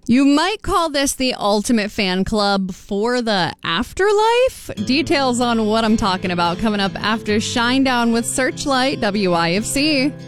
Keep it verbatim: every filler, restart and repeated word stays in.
You might call this the ultimate fan club for the afterlife. Details on what I'm talking about coming up after Shinedown with Searchlight W I F C.